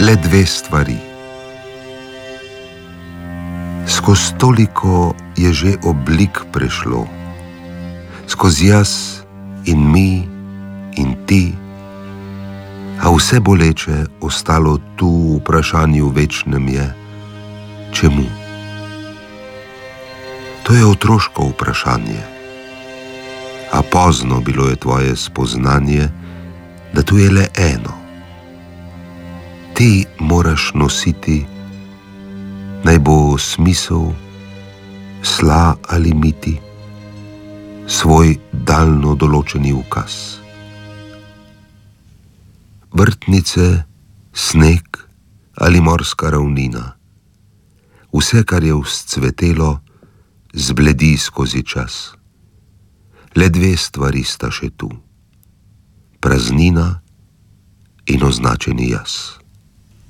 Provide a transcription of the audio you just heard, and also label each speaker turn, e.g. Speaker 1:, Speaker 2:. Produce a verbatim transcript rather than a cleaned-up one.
Speaker 1: Le dve stvari. Skozi toliko je že oblik prešlo, skozi jaz in mi in ti, a vse boleče ostalo tu v vprašanju večnem je, čemu? To je otroško vprašanje, a pozno bilo je tvoje spoznanje, da tu je le eno. Ti moraš nositi, naj bo smisel, sla ali miti, svoj daljno določeni ukaz. Vrtnice, sneg ali morska ravnina, vse, kar je vzcvetelo, zbledi skozi čas. Le dve stvari sta še tu, praznina in označeni jaz.